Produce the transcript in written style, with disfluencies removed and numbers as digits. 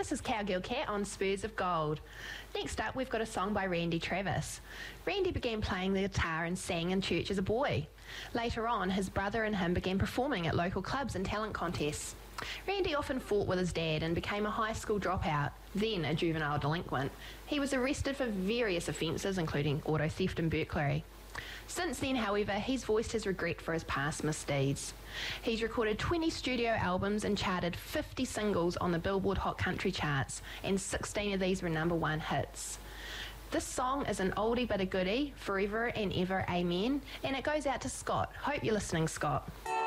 This is Cowgirl Cat on Spurs of Gold. Next up, we've got a song by Randy Travis. Randy began playing the guitar and sang in church as a boy. Later on, his brother and him began performing at local clubs and talent contests. Randy often fought with his dad and became a high school dropout, then a juvenile delinquent. He was arrested for various offences, including auto theft and burglary. Since then, however, he's voiced his regret for his past misdeeds. He's recorded 20 studio albums and charted 50 singles on the Billboard Hot Country charts, and 16 of these were #1 hits. This song is an oldie but a goodie, Forever and Ever Amen, and it goes out to Scott. Hope you're listening, Scott.